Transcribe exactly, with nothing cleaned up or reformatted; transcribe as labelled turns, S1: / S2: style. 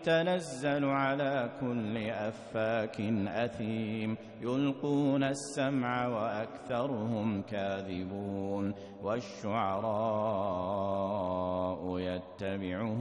S1: تنزل على كل أفاك أثيم يلقون السمع وأكثرهم كاذبون والشعراء يتبعون